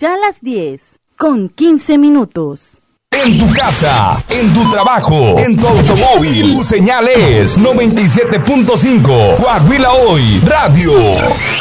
Ya las 10:15. En tu casa, en tu trabajo, en tu automóvil, tu señal es 97.5. Coahuila Hoy Radio.